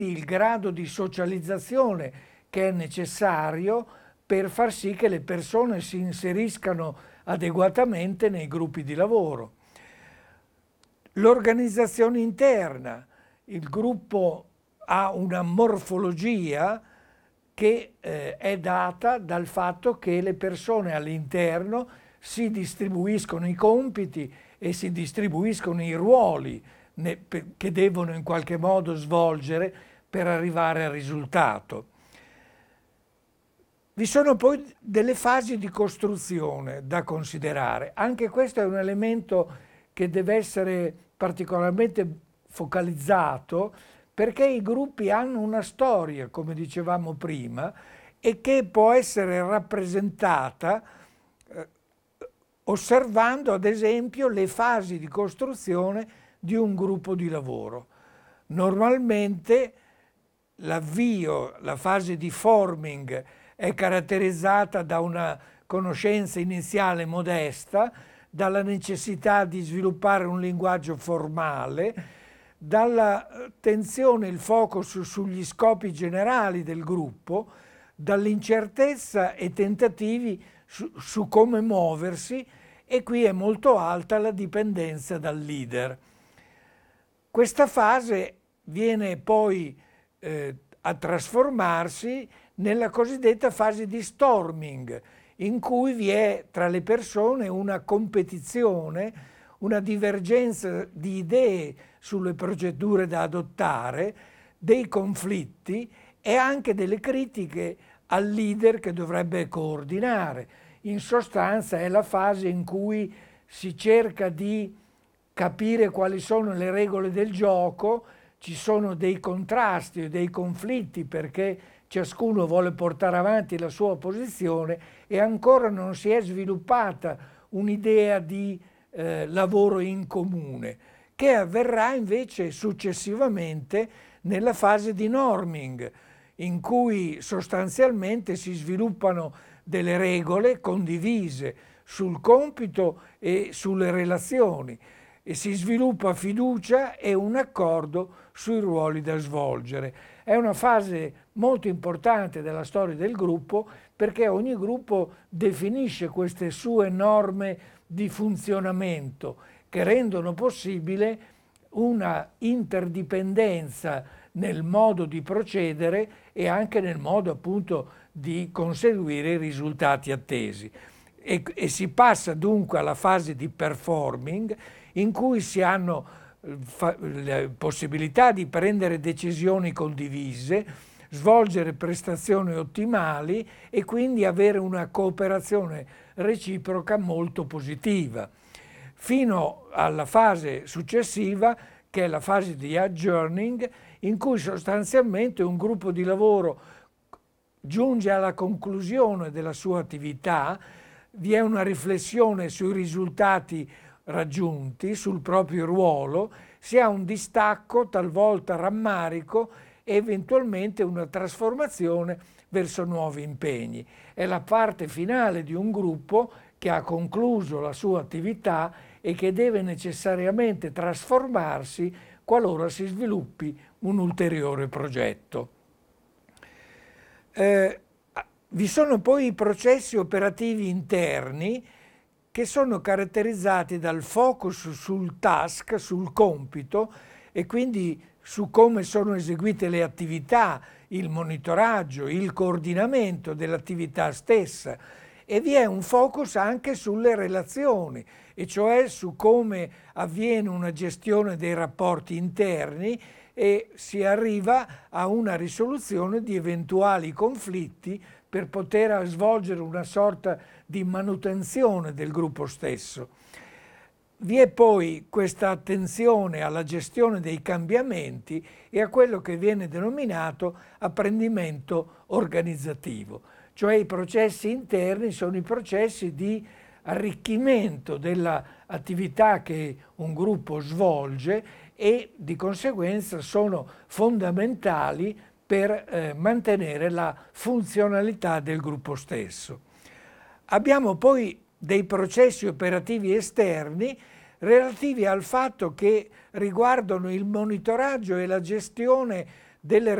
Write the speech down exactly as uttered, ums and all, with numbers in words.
il grado di socializzazione che è necessario per far sì che le persone si inseriscano adeguatamente nei gruppi di lavoro. L'organizzazione interna, il gruppo ha una morfologia che eh, è data dal fatto che le persone all'interno si distribuiscono i compiti e si distribuiscono i ruoli ne, per, che devono in qualche modo svolgere per arrivare al risultato. Vi sono poi delle fasi di costruzione da considerare. Anche questo è un elemento che deve essere particolarmente focalizzato, perché i gruppi hanno una storia, come dicevamo prima, e che può essere rappresentata eh, osservando ad esempio le fasi di costruzione di un gruppo di lavoro. Normalmente l'avvio, la fase di forming è caratterizzata da una conoscenza iniziale modesta, dalla necessità di sviluppare un linguaggio formale, dall'attenzione, il focus sugli scopi generali del gruppo, dall'incertezza e tentativi su, su come muoversi, e qui è molto alta la dipendenza dal leader. Questa fase viene poi eh, a trasformarsi nella cosiddetta fase di storming, in cui vi è tra le persone una competizione, una divergenza di idee sulle procedure da adottare, dei conflitti e anche delle critiche al leader che dovrebbe coordinare. In sostanza è la fase in cui si cerca di capire quali sono le regole del gioco, ci sono dei contrasti e dei conflitti perché ciascuno vuole portare avanti la sua posizione e ancora non si è sviluppata un'idea di eh, lavoro in comune, che avverrà invece successivamente nella fase di norming, in cui sostanzialmente si sviluppano delle regole condivise sul compito e sulle relazioni e si sviluppa fiducia e un accordo sui ruoli da svolgere. È una fase molto importante della storia del gruppo perché ogni gruppo definisce queste sue norme di funzionamento che rendono possibile una interdipendenza nel modo di procedere e anche nel modo appunto di conseguire i risultati attesi. E, e si passa dunque alla fase di performing in cui si hanno la possibilità di prendere decisioni condivise, svolgere prestazioni ottimali e quindi avere una cooperazione reciproca molto positiva, fino alla fase successiva che è la fase di adjourning, in cui sostanzialmente un gruppo di lavoro giunge alla conclusione della sua attività, vi è una riflessione sui risultati raggiunti, sul proprio ruolo, si ha un distacco, talvolta rammarico e eventualmente una trasformazione verso nuovi impegni. È la parte finale di un gruppo che ha concluso la sua attività e che deve necessariamente trasformarsi qualora si sviluppi un ulteriore progetto. Eh, vi sono poi i processi operativi interni che sono caratterizzati dal focus sul task, sul compito e quindi su come sono eseguite le attività, il monitoraggio, il coordinamento dell'attività stessa, e vi è un focus anche sulle relazioni, e cioè su come avviene una gestione dei rapporti interni e si arriva a una risoluzione di eventuali conflitti per poter svolgere una sorta di manutenzione del gruppo stesso. Vi è poi questa attenzione alla gestione dei cambiamenti e a quello che viene denominato apprendimento organizzativo, cioè i processi interni sono i processi di arricchimento dell'attività che un gruppo svolge e di conseguenza sono fondamentali per eh, mantenere la funzionalità del gruppo stesso. Abbiamo poi dei processi operativi esterni relativi al fatto che riguardano il monitoraggio e la gestione delle